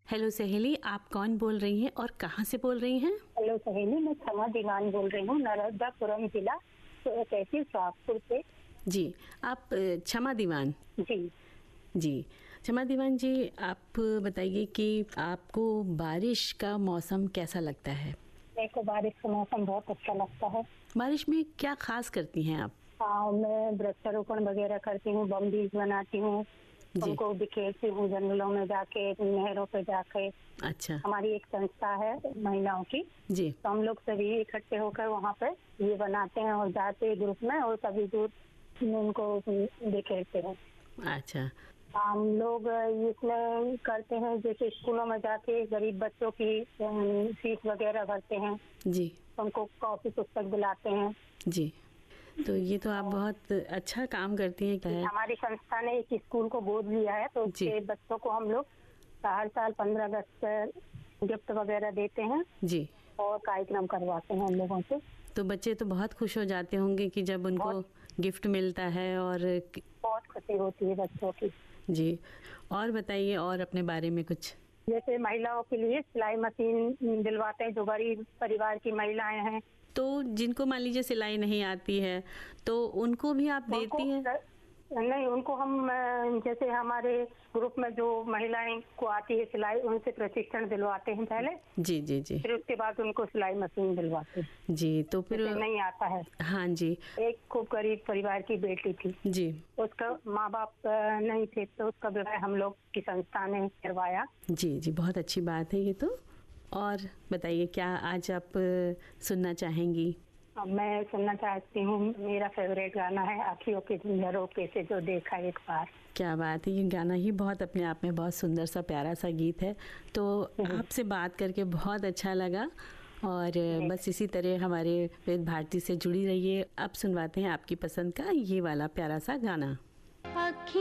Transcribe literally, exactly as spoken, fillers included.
Hello सहेली, आप कौन बोल रही हैं और कहाँ से बोल रही हैं? हेलो सहेली, मैं क्षमा दीवान बोल रही हूँ, नर्मदापुरम जिला, तो तहसील सोहागपुर से। जी, आप अ, क्षमा दीवान जी जी क्षमा दीवान जी, आप बताइए कि आपको बारिश का मौसम कैसा लगता है? मेरे को बारिश का मौसम बहुत अच्छा लगता है। बारिश में क्या खास करती हैं आप? हाँ, मैं वृक्षारोपण वगैरह करती हूँ, बम बीज बनाती हूँ, जी। उनको बिखेरती हूँ जंगलों में जाके, नहरों पे जाके। अच्छा। हमारी एक संस्था है महिलाओं की, जी। तो हम लोग सभी इकट्ठे होकर वहाँ पे ये बनाते हैं और जाते हैं ग्रुप में और सभी दूर उनको बिखेरते हैं। अच्छा। हम लोग इसमें करते हैं, जैसे स्कूलों में जाके गरीब बच्चों की अम, फीस वगैरह भरते हैं, जी। उनको कॉपी पुस्तक दिलाते हैं। जी, तो ये तो आप बहुत अच्छा काम करती हैं। क्या है? हमारी संस्था ने एक स्कूल को गोद लिया है, तो जी। उसके बच्चों को हम लोग हर साल पंद्रह अगस्त पर गिफ्ट वगैरह देते हैं जी। और कार्यक्रम करवाते हैं हम लोगों से। तो बच्चे तो बहुत खुश हो जाते होंगे कि जब उनको गिफ्ट मिलता है। और बहुत खुशी होती है बच्चों की। जी, और बताइए और अपने बारे में कुछ। जैसे महिलाओं के लिए सिलाई मशीन दिलवाते हैं, जो गरीब परिवार की महिलाएं हैं। तो जिनको मान लीजिए सिलाई नहीं आती है, तो उनको भी आप देती हैं? नहीं, उनको हम अ, जैसे हमारे ग्रुप में जो महिलाएं को आती है सिलाई, उनसे प्रशिक्षण दिलवाते हैं पहले। जी जी जी। फिर उसके बाद उनको सिलाई मशीन दिलवाते हैं। जी, तो फिर जिसे नहीं आता है। हाँ जी। एक खूब गरीब परिवार की बेटी थी जी। उसका माँ बाप अ, नहीं थे, तो उसका विवाह हम लोग की संस्था ने करवाया। जी जी, बहुत अच्छी बात है ये तो। और बताइए, क्या आज आप अ, सुनना चाहेंगी? अब मैं सुनना चाहती हूँ, मेरा फेवरेट गाना है आँखियों के झरोखे से जो देखा एक बार। क्या बात है, ये गाना ही बहुत अपने आप में बहुत सुंदर सा प्यारा सा गीत है। तो आपसे बात करके बहुत अच्छा लगा, और बस इसी तरह हमारे वेद भारती से जुड़ी रहिए। अब सुनवाते हैं आपकी पसंद का ये वाला प्यारा सा गाना।